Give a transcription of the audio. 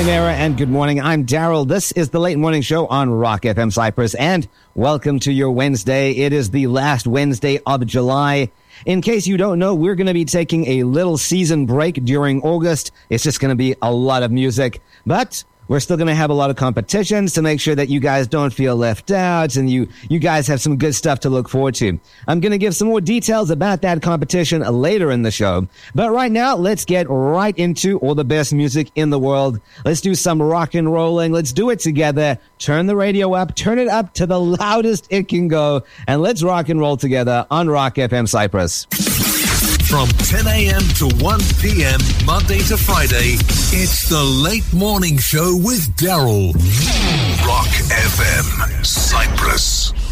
Primera, and good morning. I'm Daryl. This is the Late Morning Show on Rock FM Cyprus, and welcome to your Wednesday. It is the last Wednesday of July. In case you don't know, we're going to be taking a little season break during August. It's just going to be a lot of music, but we're still going to have a lot of competitions to make sure that you guys don't feel left out and you guys have some good stuff to look forward to. I'm going to give some more details about that competition later in the show. But right now, let's get right into all the best music in the world. Let's do some rock and rolling. Let's do it together. Turn the radio up. Turn it up to the loudest it can go. And let's rock and roll together on Rock FM Cyprus. From 10 a.m. to 1 p.m. Monday to Friday, it's the Late Morning Show with Daryl. Rock FM Cyprus.